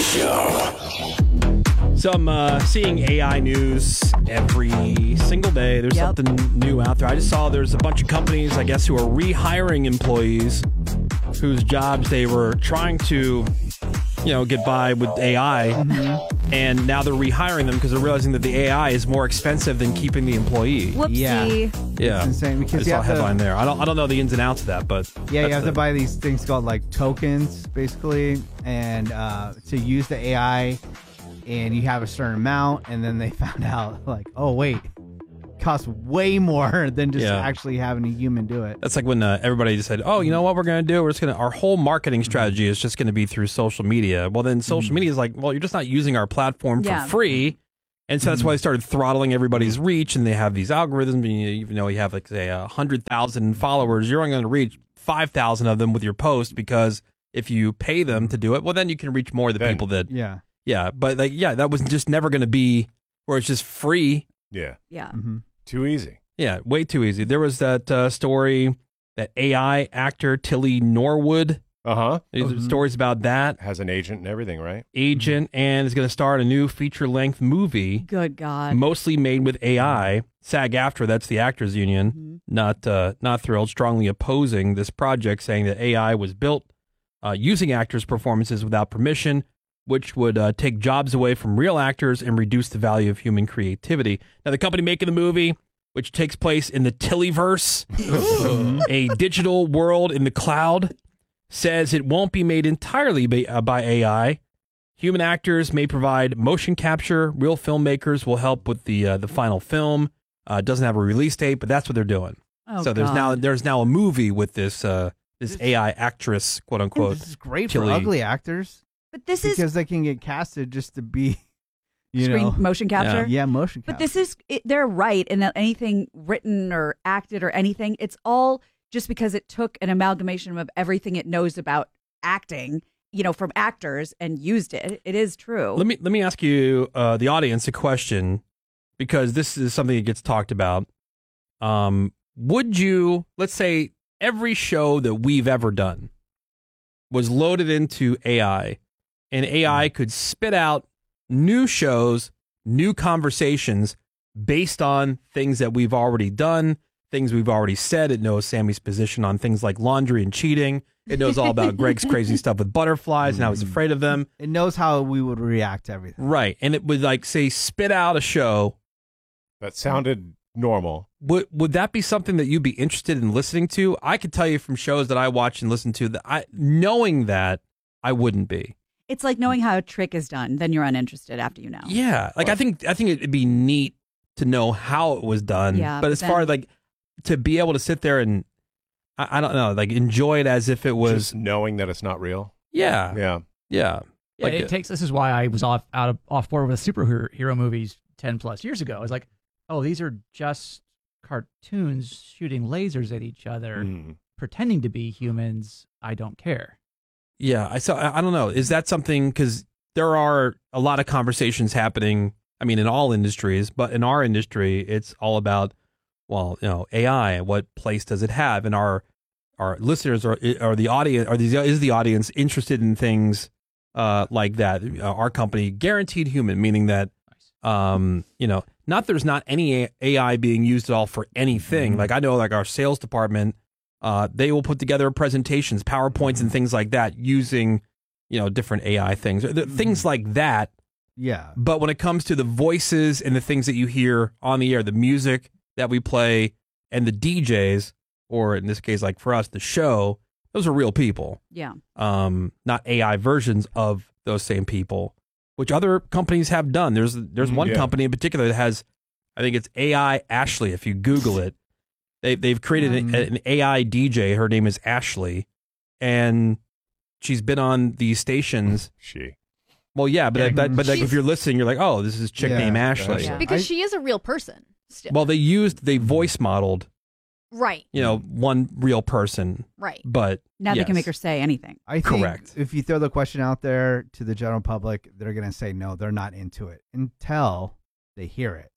Show. So I'm seeing AI news every single day. There's something new out there. I just saw there's a bunch of companies, I guess, who are rehiring employees whose jobs they were trying to, get by with AI. Mm-hmm. And now they're rehiring them because they're realizing that the AI is more expensive than keeping the employee. Whoopsie. Yeah. It's insane because I saw a headline there. I don't know the ins and outs of that, but you have to buy these things called like tokens, basically, and to use the AI, and you have a certain amount, and then they found out like, oh wait, it costs way more than just actually having a human do it. That's like when everybody just said, oh, you know what we're going to do? Our whole marketing strategy is just going to be through social media. Well, then social media is like, well, you're just not using our platform for free. And so that's why they started throttling everybody's reach, and they have these algorithms. And you have, like, say, 100,000 followers. You're only going to reach 5,000 of them with your post because if you pay them to do it, well, then you can reach more of the people that. Yeah. But, that was just never going to be where it's just free. Yeah. Yeah. Mm-hmm. Too easy. Yeah, way too easy. There was that story, that AI actor Tilly Norwood. Stories about that. Has an agent and everything, right? Agent, and is going to star in a new feature-length movie. Good God. Mostly made with AI. SAG-AFTRA, that's the actors union, not thrilled, strongly opposing this project, saying that AI was built using actors' performances without permission, which would take jobs away from real actors and reduce the value of human creativity. Now, the company making the movie, which takes place in the Tillyverse, a digital world in the cloud, says it won't be made entirely by AI. Human actors may provide motion capture. Real filmmakers will help with the final film. It doesn't have a release date, but that's what they're doing. Oh, so there's now a movie with this AI actress, quote unquote. This is great Tilly. for ugly actors. But this because they can get casted just to be, motion capture. Yeah, motion capture. But this is they're right in that anything written or acted or anything, it's all just because it took an amalgamation of everything it knows about acting, from actors and used it. It is true. Let me ask you, the audience, a question, because this is something that gets talked about. Would you, let's say, every show that we've ever done was loaded into AI, and AI could spit out new shows, new conversations based on things that we've already done, things we've already said. It knows Sammy's position on things like laundry and cheating. It knows all about Greg's crazy stuff with butterflies and how he's afraid of them. It knows how we would react to everything. Right. And it would, say, spit out a show that sounded normal. Would that be something that you'd be interested in listening to? I could tell you from shows that I watch and listen to that knowing that I wouldn't be. It's like knowing how a trick is done. Then you're uninterested after you know. Yeah. I think it'd be neat to know how it was done. Yeah, but as far as to be able to sit there and I don't know, enjoy it as if it was just knowing that it's not real. Yeah. Yeah. Yeah. It takes. This is why I was off board with superhero movies 10 plus years ago. I was like, oh, these are just cartoons shooting lasers at each other, pretending to be humans. I don't care. Yeah. I don't know. Is that something? Because there are a lot of conversations happening. I mean, in all industries, but in our industry, it's all about, AI. What place does it have? And our listeners are the audience. Is the audience interested in things like that? Our company, Guaranteed Human, meaning that there's not any AI being used at all for anything. Like I know, our sales department, they will put together presentations, PowerPoints, and things like that using different AI things, things like that. Yeah. But when it comes to the voices and the things that you hear on the air, the music that we play and the DJs, or in this case, like for us, the show, those are real people. Yeah. Not AI versions of those same people, which other companies have done. There's one company in particular that has, I think it's AI Ashley. If you Google it, they've created an AI DJ. Her name is Ashley, and she's been on these stations. Well, yeah, but if you're listening, you're like, oh, this is a chick named Ashley. Yeah. Because she is a real person still. Well, they voice modeled, right? One real person, right? But now they can make her say anything. I think if you throw the question out there to the general public, they're going to say no, they're not into it until they hear it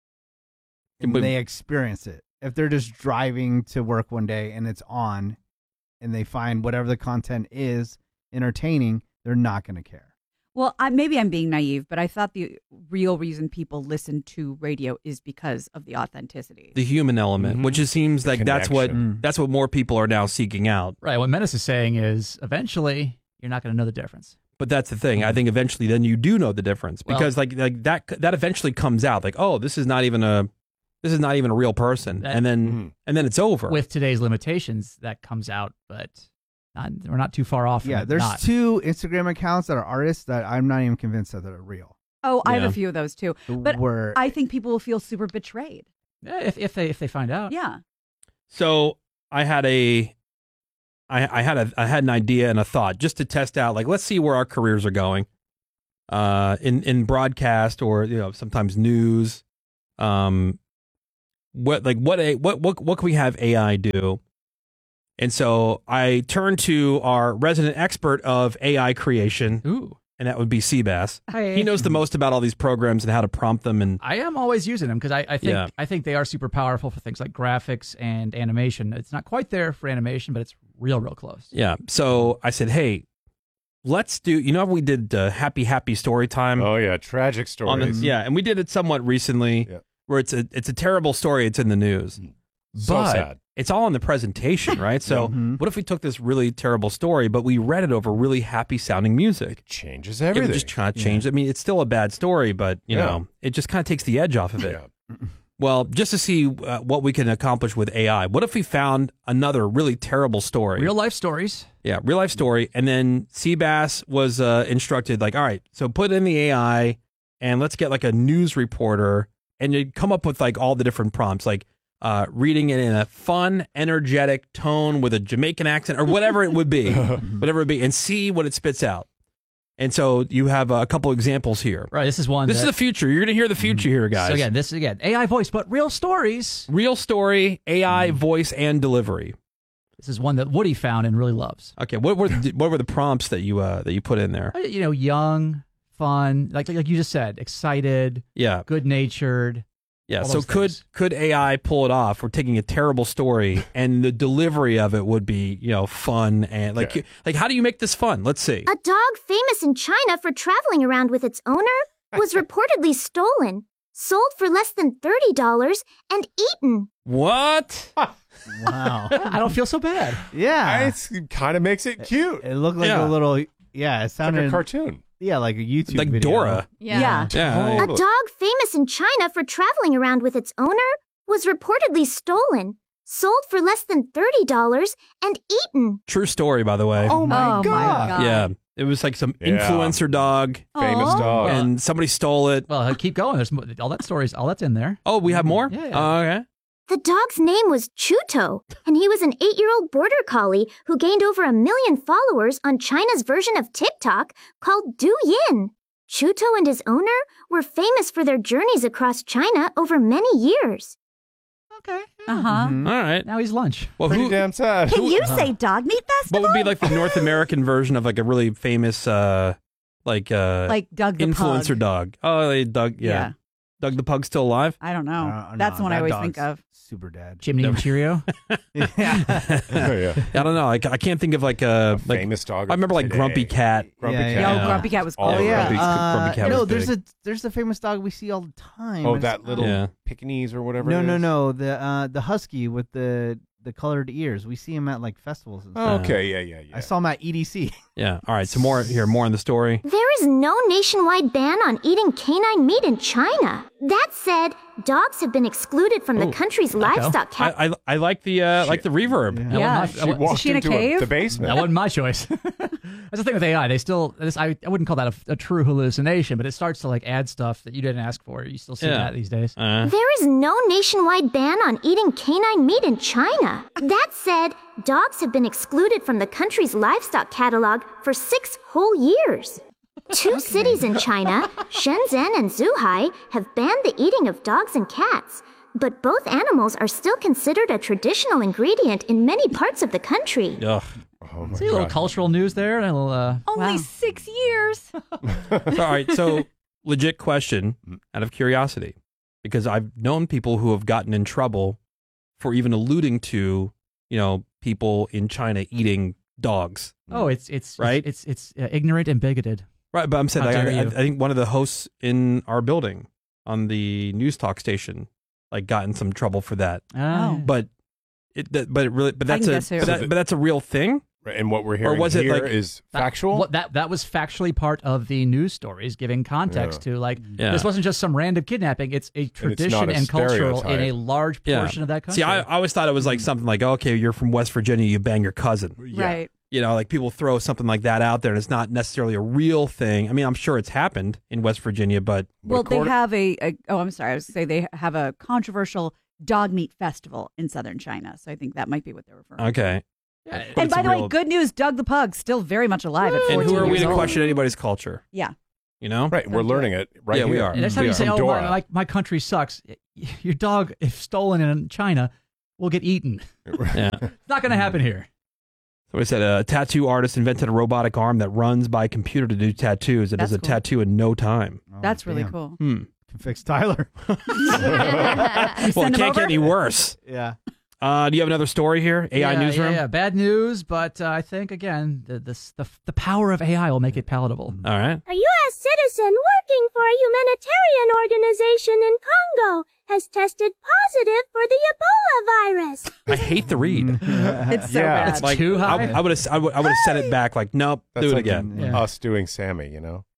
and they experience it. If they're just driving to work one day and it's on, and they find whatever the content is entertaining, they're not going to care. Well, maybe I'm being naive, but I thought the real reason people listen to radio is because of the authenticity. The human element, which it seems like that's what more people are now seeking out. Right. What Menace is saying is eventually you're not going to know the difference. But that's the thing. I think eventually then you do know the difference because like that eventually comes out like, oh, this is not even a real person. And then it's over. With today's limitations, that comes out, but we're not too far off from it there's not. 2 Instagram accounts that are artists that I'm not even convinced that they're real. Oh, I have a few of those too. But Where- I think people will feel super betrayed. Yeah, if they find out. Yeah. So I had an idea and a thought just to test out, like, let's see where our careers are going, in broadcast or sometimes news. What can we have AI do? And so I turned to our resident expert of AI creation. Ooh. And that would be Seabass. Hi. He knows the most about all these programs and how to prompt them. And I am always using them because I think they are super powerful for things like graphics and animation. It's not quite there for animation, but it's real close. yeah. So I said, hey, let's do. We did Happy Story Time. Oh yeah, tragic stories. And we did it somewhat recently, where it's a terrible story. It's in the news, So but sad. it's all in the presentation, right? So what if we took this really terrible story, but we read it over really happy sounding music? Changes It everything. would just kind of change. I mean, it's still a bad story, but you know, it just kind of takes the edge off of it. Yeah. Well, just to see what we can accomplish with AI, what if we found another really terrible story? Real life stories. Yeah, real life story. And then Seabass was instructed, like, all right, so put in the AI and let's get like a news reporter and you come up with like all the different prompts, like reading it in a fun, energetic tone with a Jamaican accent or whatever it would be, and see what it spits out. And so you have a couple examples here. Right. This is one. This is the future. You're going to hear the future here, guys. So this is AI voice, but real stories. Real story, AI voice, and delivery. This is one that Woody found and really loves. Okay, what were the prompts that you put in there? Young, fun, like you just said, excited, good natured. Yeah. all So those things. could AI pull it off? We're taking a terrible story and the delivery of it would be fun and like how do you make this fun? Let's see. A dog famous in China for traveling around with its owner was reportedly stolen, sold for less than $30, and eaten. What? Wow. I don't feel so bad. Yeah. It kind of makes it cute. It looked like a little, it sounded Like a cartoon. Yeah, like a YouTube Like video. Dora. Yeah. Yeah. A dog famous in China for traveling around with its owner was reportedly stolen, sold for less than $30, and eaten. True story, by the way. Oh my Oh, god. my God. Yeah. It was like some Yeah. influencer dog Famous Aw. dog. and somebody stole it. Well, keep going. There's all that's in there. Oh, we have more? Yeah. Oh, okay. The dog's name was Chuto, and he was an 8-year-old border collie who gained over 1 million followers on China's version of TikTok called Douyin. Chuto and his owner were famous for their journeys across China over many years. Okay. Uh-huh. All right. Now he's lunch. Well, Pretty damn sad. Can you say dog meat what festival? would be like the North American version of like a really famous like Doug the influencer Pug. dog? Oh, Doug. Yeah. Doug the Pug's still alive? I don't know. No, That's the one I that always dog's think of. Super dad. Chimney and Cheerio. Yeah. Oh, yeah. I don't know. I can't think of like a like, Famous dog. I remember like today. Grumpy Cat. Grumpy Yeah, Cat. yeah. No, Grumpy Cat was Oh, cool. yeah. Grumpy Cat no, was there's a famous dog we see all the time. Oh, It's- that little Yeah. Pekingese or whatever. No, it no, is? no. The husky with the colored ears. We see him at like festivals and stuff. Oh, okay, yeah. I saw him at EDC. Yeah. All right. So more on the story. There is no nationwide ban on eating canine meat in China. That said, dogs have been excled from the country's livestock category. I like the reverb. Yeah. That She wasn't walked Is she in a into cave? the basement. that wasn't my choice. That's the thing with AI. They still, I wouldn't call that a true hallucination, but it starts to like add stuff that you didn't ask for. You still see Yeah. that these days. There is no nationwide ban on eating canine meat in China. That said, dogs have been excluded from the country's livestock catalog for 6 whole years. 2 cities in China, Shenzhen and Zhuhai, have banned the eating of dogs and cats. But both animals are still considered a traditional ingredient in many parts of the country. Ugh. Oh my See a little God. cultural news there. And a little, Only Wow. 6 years. All right. So legit question out of curiosity, because I've known people who have gotten in trouble for even alluding to, people in China eating dogs. it's Right? It's ignorant and bigoted. Right, but I'm saying How like, dare I you. think one of the hosts in our building on the news talk station like got in some trouble for that. Oh. But that's a real thing. And what we're hearing was it here like- is factual. That was factually part of the news stories, giving context to like Yeah. this wasn't just some random kidnapping. It's a tradition not a and cultural in a stereotype. large portion of that country. See, I always thought it was like something like, okay, you're from West Virginia, you bang your cousin. Right. You know, like people throw something like that out there, and it's not necessarily a real thing. I mean, I'm sure it's happened in West Virginia, but Well, they have I'm sorry. I was going to say they have a controversial dog meat festival in southern China. So I think that might be what they're referring to. okay. Yeah, But And it's by a the way, real- good news, Doug the Pug, still very much alive at 14 And who are we years to old. question anybody's culture? Yeah. You know? Right, we're learning it right Yeah, we here. are. And next time We you are. say, From "Oh, Dora. my country sucks," your dog, if stolen in China, will get eaten. Yeah. It's not going to happen here. So I said a tattoo artist invented a robotic arm that runs by computer to do tattoos. It does That's a cool. tattoo in no time. Oh, That's really damn. cool. Can fix Tyler. Well, it Send him can't over? get any worse. Yeah. Do you have another story here? AI yeah, newsroom? Yeah, bad news, but I think again the power of AI will make it palatable. All right. A U.S. citizen working for a humanitarian organization in Congo has tested positive for the Ebola virus. I hate the read. It's so Yeah. bad. It's too high. I would have sent it back like, nope, That's do it like again. Yeah. us doing Sammy, you know?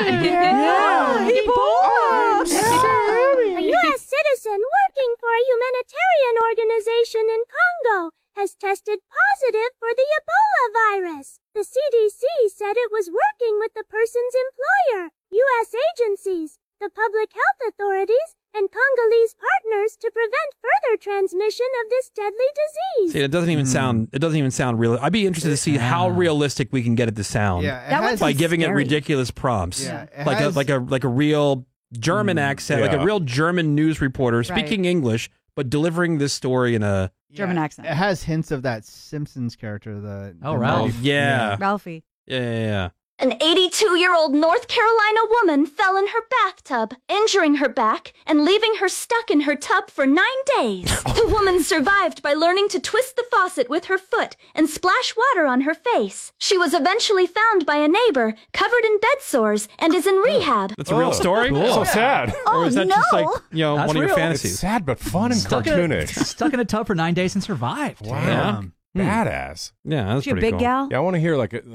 A U.S. citizen working for a humanitarian organization in Congo has tested positive for the Ebola virus. The CDC said it was working with the person's employer, U.S. agencies, the public health authorities, and Congolese partners to prevent further transmission of this deadly disease. See, it doesn't even sound real. I'd be interested to see how realistic we can get it to sound. Yeah. it That has- one's By giving it scary. ridiculous prompts. Yeah, it Like has- a real German accent, like a yeah. real German news reporter speaking English, but delivering this story in a German accent. It has hints of that Simpsons character. Ralph. yeah. Ralphie. Yeah. An 82-year-old North Carolina woman fell in her bathtub, injuring her back and leaving her stuck in her tub for 9 days. The woman survived by learning to twist the faucet with her foot and splash water on her face. She was eventually found by a neighbor, covered in bed sores, and is in rehab. That's a real story? So sad. Or is that just like, That's one of your real. It's fantasies? sad but fun and cartoonish. Stuck in a tub for 9 days and survived. Wow. Yeah. Badass. Yeah, that's Is she a pretty big cool. gal? Yeah, I want to hear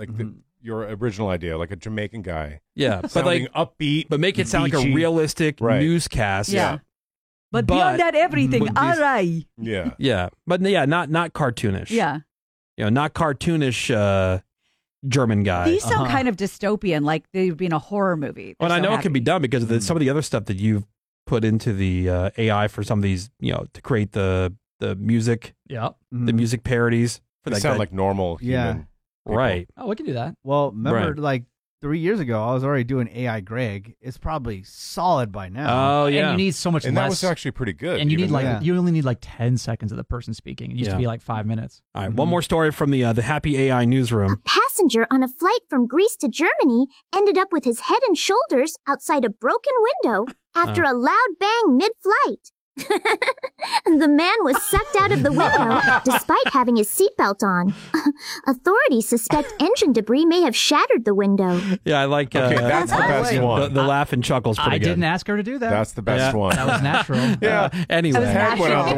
your original idea, like a Jamaican guy. Yeah, but Sounding like upbeat, but make it sound like a beachy. realistic Right. newscast. Yeah. But beyond that, everything. with All these- right. Yeah. Yeah, but yeah, not cartoonish. Yeah. You know, not cartoonish German guy. These sound kind of dystopian, like they'd be in a horror movie. Well, They're I so know it can be happy. done because of some of the other stuff that you've put into the AI for some of these, to create the music, Yeah. the music parodies. For They that sound guy. like normal Yeah. human people. Right. Oh, we can do that. Well, remember, Right. like 3 years ago, I was already doing AI Greg. It's probably solid by now. Oh yeah. And you need so much And less. that was actually pretty good. and you need even like then. you only need like 10 seconds of the person speaking. It used Yeah. to be like 5 minutes. All right. One more story from the Happy AI A newsroom. passenger on a flight from Greece to Germany ended up with his head and shoulders outside a broken window after a loud bang mid-flight. The man was sucked out of the window despite having his seatbelt on. Authorities suspect engine debris may have shattered the window. Yeah, I like. Okay, that's the best wait. one. The laugh and chuckle's pretty I good. didn't ask her to do that. That's the best Yeah. one. That was natural. Yeah. Anyway. Head went out the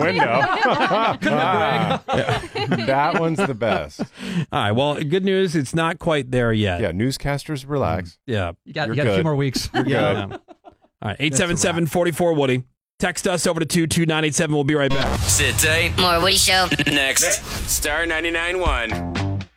window. That one's the best. All right. Well, good news. It's not quite there yet. Yeah, newscasters, relax. Yeah. You got You're a few good. more weeks. You're Yeah. good. All right. 877-44-Woody. Text us over to 22987. We'll be right back. Sit tight. More Woody Show. Next. Star 99.1.